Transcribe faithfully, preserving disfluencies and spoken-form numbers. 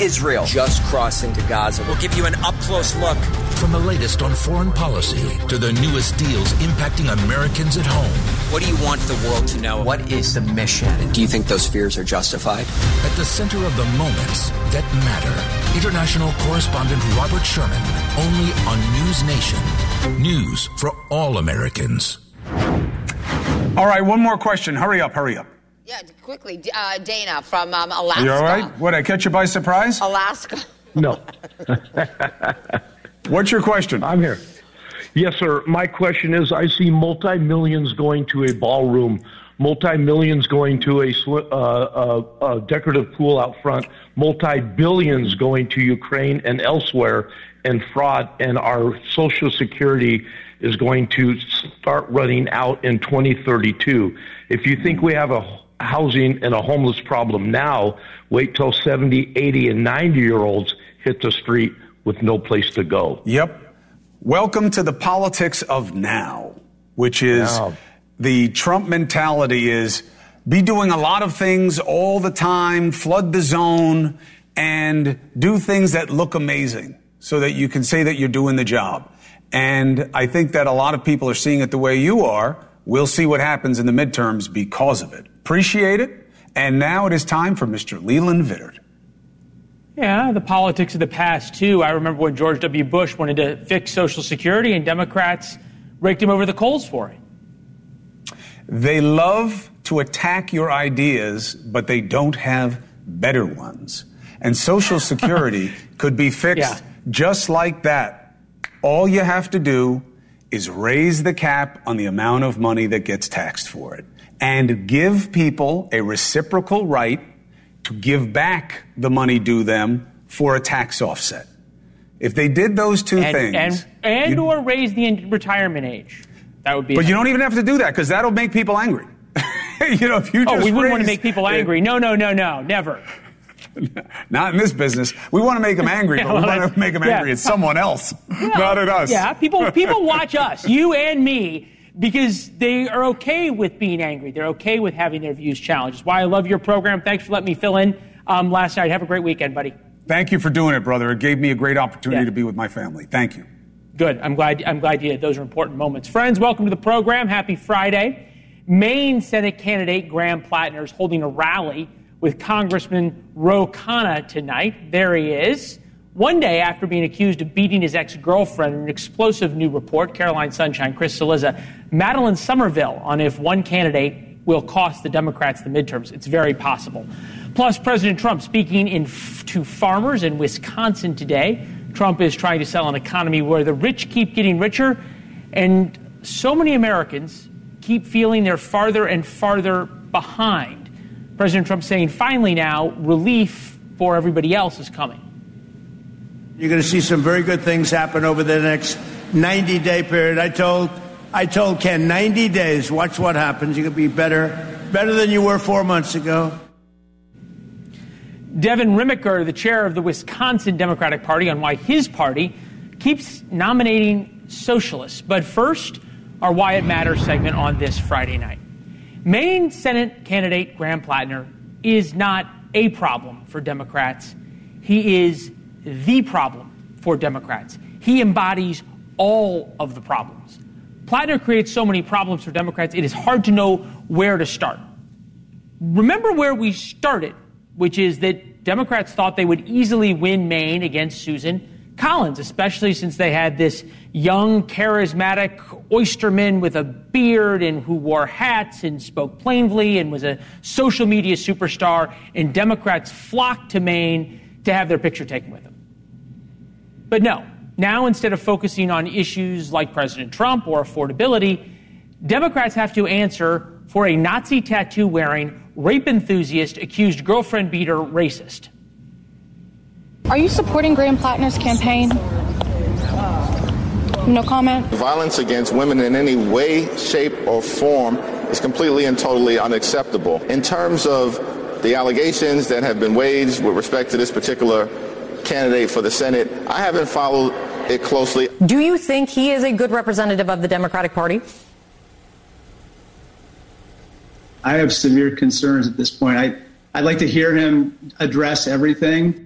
Israel just crossed into Gaza. We'll give you an up-close look. From the latest on foreign policy to the newest deals impacting Americans at home. What do you want the world to know? What is the mission? And do you think those fears are justified? At the center of the moments that matter. International correspondent Robert Sherman, only on News Nation. News for all Americans. All right, one more question. Hurry up, hurry up. Yeah, quickly. Uh, Dana from um, Alaska. Are you all right? What, I catch you by surprise? Alaska. No. What's your question? I'm here. Yes, sir. My question is, I see multi-millions going to a ballroom, multi-millions going to a, uh, uh, a decorative pool out front, multi-billions going to Ukraine and elsewhere, and fraud, and our Social Security is going to start running out in twenty thirty-two. If you think we have a housing and a homeless problem now, wait till seventy, eighty, and ninety-year-olds hit the street with no place to go. Yep. Welcome to the politics of now, which is now. The Trump mentality is be doing a lot of things all the time, flood the zone, and do things that look amazing so that you can say that you're doing the job. And I think that a lot of people are seeing it the way you are. We'll see what happens in the midterms because of it. Appreciate it. And now it is time for Mister Leland Vittert. Yeah, the politics of the past, too. I remember when George W. Bush wanted to fix Social Security and Democrats raked him over the coals for it. They love to attack your ideas, but they don't have better ones. And Social Security could be fixed yeah. just like that. All you have to do is raise the cap on the amount of money that gets taxed for it and give people a reciprocal right to give back the money due them for a tax offset. If they did those two and, things... And, and or raise the retirement age. That would be... But nice. You don't even have to do that, because that'll make people angry. you know, if you just Oh, we wouldn't raise, want to make people angry. No, no, no, no, never. Not in this business. We want to make them angry, yeah, but we well, want to make them angry yeah. at someone else, yeah. not at us. Yeah, people, people watch us, you and me, because they are okay with being angry. They're okay with having their views challenged. That's why I love your program. Thanks for letting me fill in um, last night. Have a great weekend, buddy. Thank you for doing it, brother. It gave me a great opportunity yeah. to be with my family. Thank you. Good. I'm glad I'm glad you did. Those are important moments. Friends, welcome to the program. Happy Friday. Maine Senate candidate Graham Plattner is holding a rally with Congressman Ro Khanna tonight. There he is. One day after being accused of beating his ex-girlfriend in an explosive new report, Caroline Sunshine, Chris Cillizza, Madeline Somerville on if one candidate will cost the Democrats the midterms. It's very possible. Plus, President Trump speaking in f- to farmers in Wisconsin today. Trump is trying to sell an economy where the rich keep getting richer, and so many Americans keep feeling they're farther and farther behind. President Trump saying, finally now, relief for everybody else is coming. You're going to see some very good things happen over the next ninety-day period. I told I told Ken, ninety days, watch what happens. You're going to be better, better than you were four months ago. Devin Remiker, the chair of the Wisconsin Democratic Party, on why his party keeps nominating socialists. But first, our Why It Matters segment on this Friday night. Maine Senate candidate Graham Plattner is not a problem for Democrats. He is the problem for Democrats. He embodies all of the problems. Plattner creates so many problems for Democrats, it is hard to know where to start. Remember where we started, which is that Democrats thought they would easily win Maine against Susan Collins, especially since they had this young, charismatic oysterman with a beard and who wore hats and spoke plainly and was a social media superstar, and Democrats flocked to Maine to have their picture taken with him. But no, now instead of focusing on issues like President Trump or affordability, Democrats have to answer for a Nazi tattoo-wearing, rape enthusiast, accused girlfriend beater racist. Are you supporting Graham Plattner's campaign? No comment? Violence against women in any way, shape, or form is completely and totally unacceptable. In terms of the allegations that have been waged with respect to this particular candidate for the Senate, I haven't followed it closely. Do you think he is a good representative of the Democratic Party? I have severe concerns at this point. I, I'd like to hear him address everything.